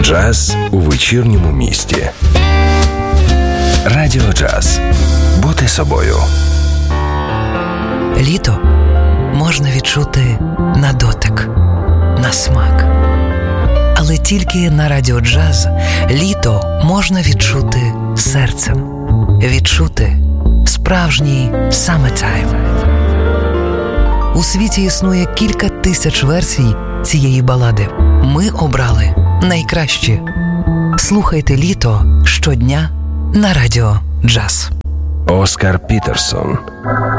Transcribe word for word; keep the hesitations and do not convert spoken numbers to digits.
Джаз у вечірньому місті. Радіо Джаз. Бути собою. Літо можна відчути на дотик, на смак. Але тільки на Радіо Джаз літо можна відчути серцем. Відчути справжній summertime. У світі існує кілька тисяч версій цієї балади. Ми обрали найкращі. Слухайте літо щодня на Радіо Джаз. Оскар Пітерсон.